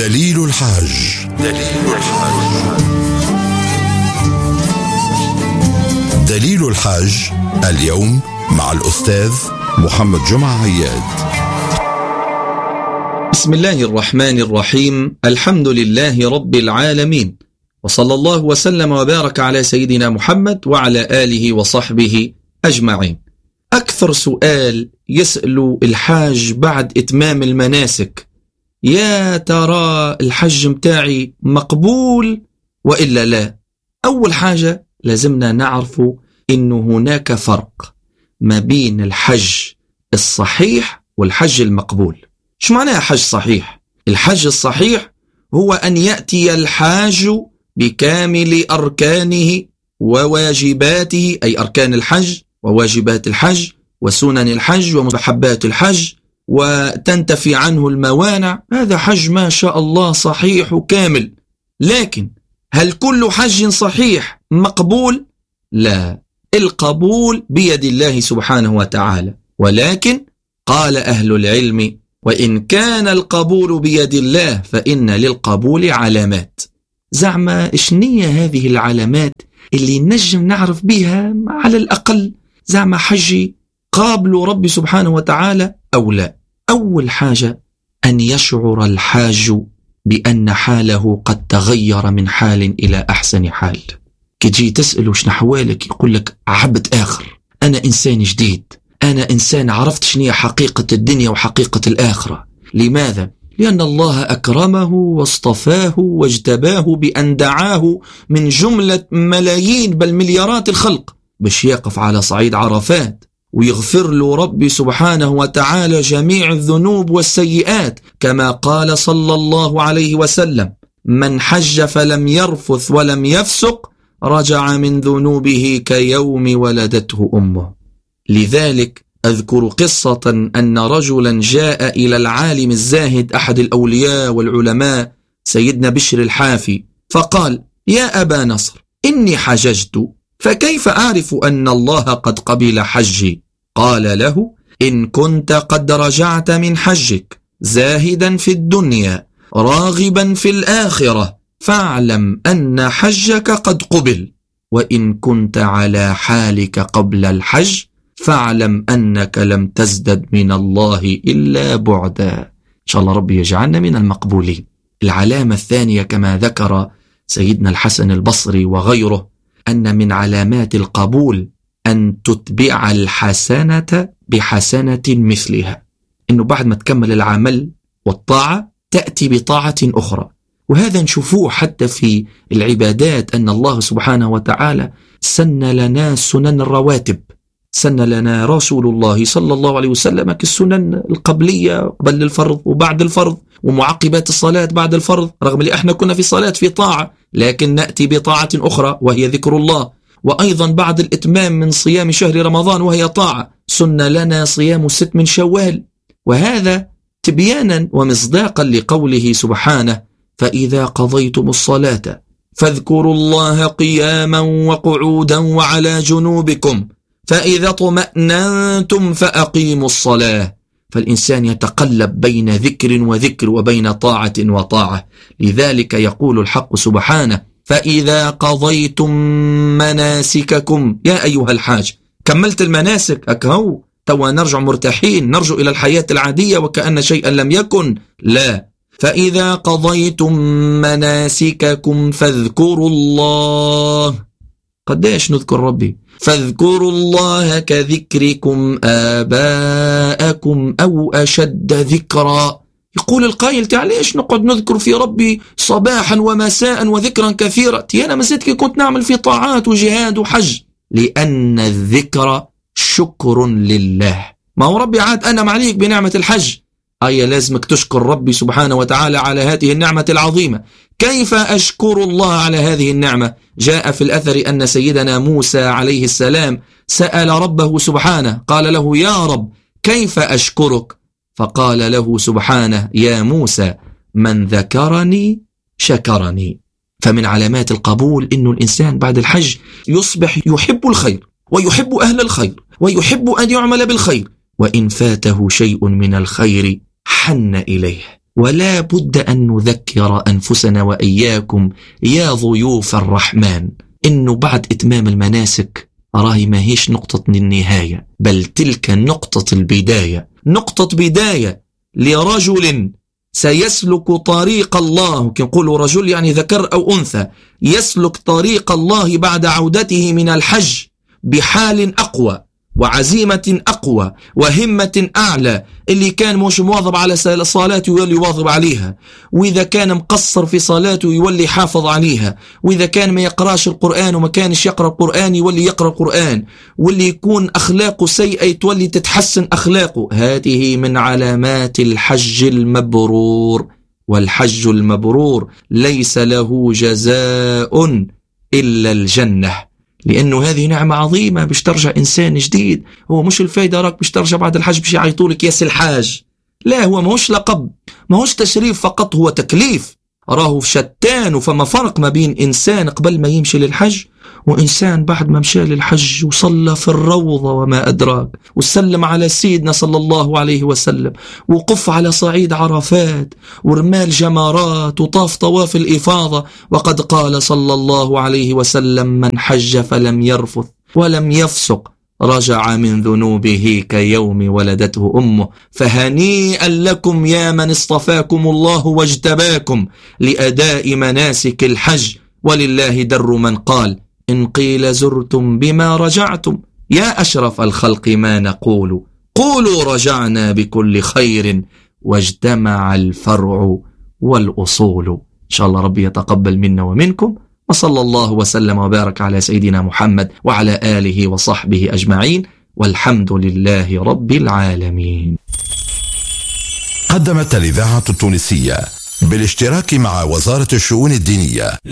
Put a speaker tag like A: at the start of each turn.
A: دليل الحاج. دليل الحاج اليوم مع الأستاذ محمد جمعة عياد.
B: بسم الله الرحمن الرحيم. الحمد لله رب العالمين، وصلى الله وسلم وبارك على سيدنا محمد وعلى آله وصحبه أجمعين. أكثر سؤال يسأل الحاج بعد إتمام المناسك: يا ترى الحج متاعي مقبول وإلا لا؟ أول حاجة لازمنا نعرف إنه هناك فرق ما بين الحج الصحيح والحج المقبول. شو معناها حج صحيح؟ الحج الصحيح هو أن يأتي الحاج بكامل أركانه وواجباته، أي أركان الحج وواجبات الحج وسنن الحج ومستحبات الحج، وتنتفي عنه الموانع. هذا حج ما شاء الله صحيح وكامل. لكن هل كل حج صحيح مقبول؟ لا، القبول بيد الله سبحانه وتعالى. ولكن قال أهل العلم: وإن كان القبول بيد الله فإن للقبول علامات. زعما إشنية هذه العلامات اللي نجم نعرف بها على الأقل زعما حجي قابل ربي سبحانه وتعالى أو لا؟ أول حاجة أن يشعر الحاج بأن حاله قد تغير من حال إلى أحسن حال. كي تسأله وش نحوالك يقول لك: عبد آخر، أنا إنسان جديد، أنا إنسان عرفت شنية حقيقة الدنيا وحقيقة الآخرة. لماذا؟ لأن الله أكرمه واصطفاه واجتباه بأن دعاه من جملة ملايين بل مليارات الخلق باش يقف على صعيد عرفات ويغفر له ربي سبحانه وتعالى جميع الذنوب والسيئات، كما قال صلى الله عليه وسلم: من حج فلم يرفث ولم يفسق رجع من ذنوبه كيوم ولدته أمه. لذلك أذكر قصة أن رجلا جاء إلى العالم الزاهد أحد الأولياء والعلماء سيدنا بشر الحافي فقال: يا أبا نصر، إني حججت، فكيف أعرف أن الله قد قبل حجي؟ قال له: إن كنت قد رجعت من حجك زاهدا في الدنيا راغبا في الآخرة فاعلم أن حجك قد قبل، وإن كنت على حالك قبل الحج فاعلم أنك لم تزدد من الله إلا بعدا. إن شاء الله ربي يجعلنا من المقبولين. العلامة الثانية كما ذكر سيدنا الحسن البصري وغيره أن من علامات القبول أن تتبع الحسنة بحسنة مثلها، إنه بعد ما تكمل العمل والطاعة تأتي بطاعة أخرى. وهذا نشوفوه حتى في العبادات، أن الله سبحانه وتعالى سن لنا سنن الرواتب، سن لنا رسول الله صلى الله عليه وسلم كالسنن القبلية قبل الفرض وبعد الفرض ومعقبات الصلاة بعد الفرض، رغم اللي احنا كنا في صلاة في طاعة، لكن نأتي بطاعة أخرى وهي ذكر الله. وأيضا بعد الإتمام من صيام شهر رمضان وهي طاعة، سن لنا صيام 6 من شوال. وهذا تبيانا ومصداقا لقوله سبحانه: فإذا قضيتم الصلاة فاذكروا الله قياما وقعودا وعلى جنوبكم فإذا اطمأننتم فأقيموا الصلاة. فالإنسان يتقلب بين ذكر وذكر وبين طاعة وطاعة. لذلك يقول الحق سبحانه: فإذا قضيتم مناسككم. يا أيها الحاج، كملت المناسك أكهو توا نرجع مرتاحين، نرجع إلى الحياة العادية وكأن شيئا لم يكن؟ لا، فإذا قضيتم مناسككم فاذكروا الله. قديش نذكر ربي؟ فاذكروا الله كذكركم آباءكم أو أشد ذكرا. يقول القائل: تعاليش نقعد نذكر في ربي صباحا ومساء وذكرا كثيرا؟ أنا مسيت كنت نعمل في طاعات وجهاد وحج. لأن الذكر شكر لله. ما هو ربي عاد أنعم عليك بنعمة الحج، لازمك تشكر ربي سبحانه وتعالى على هذه النعمة العظيمة. كيف أشكر الله على هذه النعمة؟ جاء في الأثر أن سيدنا موسى عليه السلام سأل ربه سبحانه، قال له: يا رب كيف أشكرك؟ فقال له سبحانه: يا موسى من ذكرني شكرني. فمن علامات القبول إنه الإنسان بعد الحج يصبح يحب الخير ويحب أهل الخير ويحب أن يعمل بالخير، وإن فاته شيء من الخير حن إليه. ولا بد أن نذكر أنفسنا وإياكم يا ضيوف الرحمن إنه بعد إتمام المناسك راهي ما هيش نقطة النهاية، بل تلك نقطة البداية، نقطة بداية لرجل سيسلك طريق الله. كنقول رجل يعني ذكر أو أنثى، يسلك طريق الله بعد عودته من الحج بحال أقوى وعزيمة أقوى وهمة أعلى. اللي كان مش مواظب على صلاته يولي يواظب عليها، وإذا كان مقصر في صلاته يولي حافظ عليها، وإذا كان ما يقراش القرآن وما كانش يقرأ القرآن يولي يقرأ القرآن، واللي يكون أخلاقه سيئة تولي تتحسن أخلاقه. هذه من علامات الحج المبرور. والحج المبرور ليس له جزاء إلا الجنة، لأنه هذه نعمة عظيمة باش ترجع إنسان جديد. هو مش الفايدة راك باش ترجع بعد الحج باش يعيطولك ياس الحاج، لا، هو ماهوش لقب، ماهوش تشريف فقط، هو تكليف. راهو شتان، وفما فرق ما بين إنسان قبل ما يمشي للحج وإنسان بعد ما مشى للحج وصلى في الروضة وما أدراك، وسلم على سيدنا صلى الله عليه وسلم، وقف على صعيد عرفات، ورمال جمرات، وطاف طواف الإفاضة. وقد قال صلى الله عليه وسلم: من حج فلم يرفث ولم يفسق رجع من ذنوبه كيوم ولدته أمه. فهنيئا لكم يا من اصطفاكم الله واجتباكم لأداء مناسك الحج. ولله در من قال: إن قيل زرتم بما رجعتم يا أشرف الخلق ما نقول، قولوا رجعنا بكل خير واجتمع الفرع والأصول. إن شاء الله ربي يتقبل منا ومنكم، وصلى الله وسلم وبارك على سيدنا محمد وعلى آله وصحبه أجمعين، والحمد لله رب العالمين.
A: قدمت الإذاعة التونسية بالاشتراك مع وزارة الشؤون الدينية